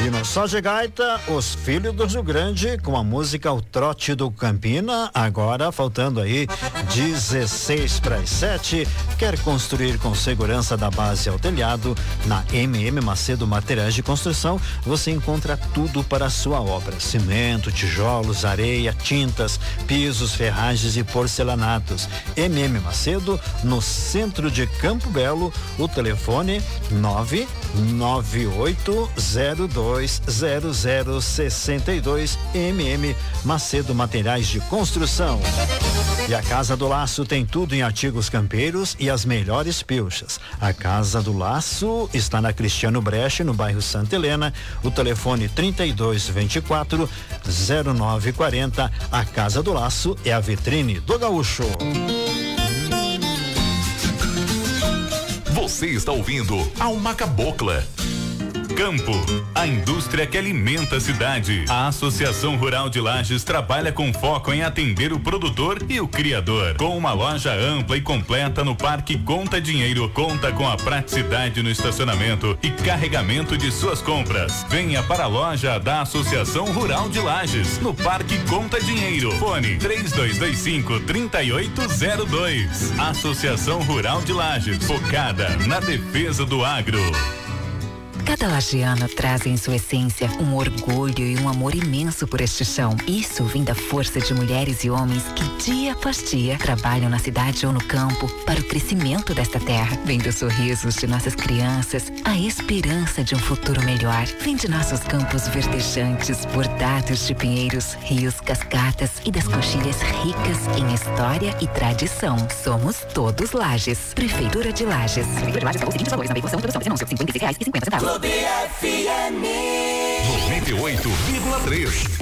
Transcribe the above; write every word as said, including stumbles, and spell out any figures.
E no Só de Gaita, os filhos do Rio Grande com a música O Trote do Campina, agora faltando aí dezesseis para as sete. Quer construir com segurança da base ao telhado? Na M M Macedo Materiais de Construção, você encontra tudo para a sua obra: cimento, tijolos, areia, tintas, pisos, ferragens e porcelanatos. M M Macedo, no centro de Campo Belo. O telefone nove nove oito zero dois zero zero seis dois. M M Macedo Materiais de Construção. E a Casa do Laço tem tudo em artigos campeiros e as melhores pilchas. A Casa do Laço está na Cristiano Breche, no bairro Santa Helena. O telefone trinta e dois vinte e quatro zero nove quarenta. A Casa do Laço é a vitrine do gaúcho. Você está ouvindo Alma Cabocla. Campo, a indústria que alimenta a cidade. A Associação Rural de Lages trabalha com foco em atender o produtor e o criador. Com uma loja ampla e completa no Parque Conta Dinheiro, conta com a praticidade no estacionamento e carregamento de suas compras. Venha para a loja da Associação Rural de Lages, no Parque Conta Dinheiro. Fone três dois dois cinco, três oito zero dois. Associação Rural de Lages, focada na defesa do agro. Cada lagiano traz em sua essência um orgulho e um amor imenso por este chão. Isso vem da força de mulheres e homens que dia após dia trabalham na cidade ou no campo para o crescimento desta terra. Vem dos sorrisos de nossas crianças, a esperança de um futuro melhor. Vem de nossos campos verdejantes, bordados de pinheiros, rios, cascatas e das coxilhas ricas em história e tradição. Somos todos Lages. Prefeitura de Lages. Prefeitura de Lages pagou os seguintes valores na veiculação e produção desse anúncio: cinquenta e seis reais e cinquenta centavos. noventa e oito vírgula três